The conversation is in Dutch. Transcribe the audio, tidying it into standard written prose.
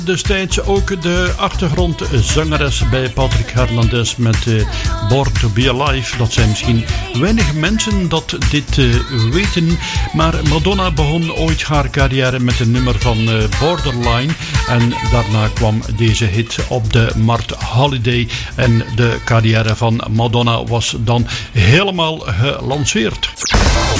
Destijds ook de achtergrondzangeres bij Patrick Hernandez met Born to Be Alive. Dat zijn misschien weinig mensen dat dit weten. Maar Madonna begon ooit haar carrière met een nummer van Borderline. En daarna kwam deze hit op de markt Holiday. En de carrière van Madonna was dan helemaal gelanceerd.